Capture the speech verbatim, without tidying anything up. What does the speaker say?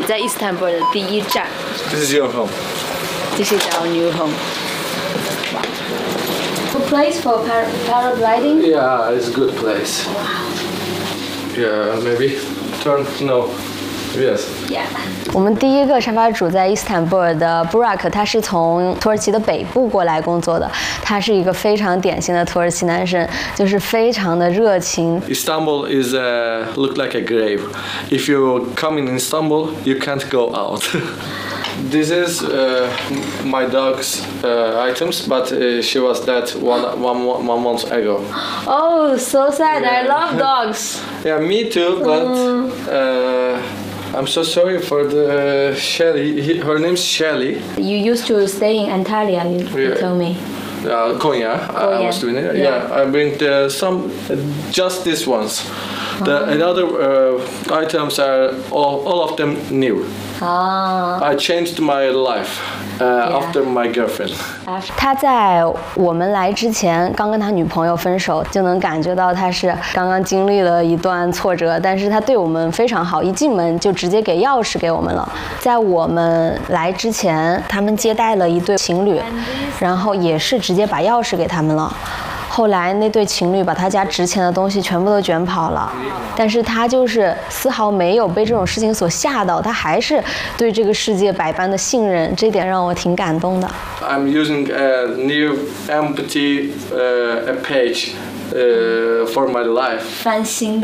在伊斯坦布尔的第一站。 This is your home. This is our new home. Good place for para paragliding? Yeah, it's a good place. Wow. Yeah, maybe turn no. Yes. Yeah. 我们第一个沙发主在伊斯坦布尔的 Burak， 他是从土耳其的北部过来工作的。他是一个非常典型的土耳其男生，就是非常的热情。 Istanbul is uh, look like a grave. If you come in Istanbul, you can't go out. This is uh, my dog's uh, items, but uh, she was dead one, one, one month ago. Oh, so sad. Yeah. I love dogs. Yeah, me too, but uh, I'm so sorry for the Shelly. He, her name's Shelly. You used to stay in Antalya, you, you Yeah. told me. Uh, Konya, Oh, I yeah. was doing it. Yeah. Yeah, I bring the, some, uh, just these ones. The another uh, items are all, all of them new. Ah. I changed my life uh, after my girlfriend. 他在我们来之前刚跟他女朋友分手，就能感觉到他是刚刚经历了一段挫折，但是他对我们非常好，一进门就直接给钥匙给我们了。在我们来之前，他们接待了一对情侣，然后也是直接把钥匙给他们了。后来那对情侣把他家值钱的东西全部都卷跑了，但是他就是丝毫没有被这种事情所吓到，他还是对这个世界百般的信任，这点让我挺感动的。 I'm using a new empty uh, a page uh, for my life. 翻新